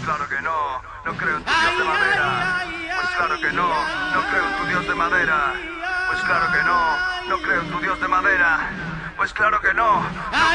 claro que no, no creo en tu dios de madera. Pues claro que no, no creo en tu dios de madera. Pues claro que no, no creo en tu dios de madera. Pues claro que no, no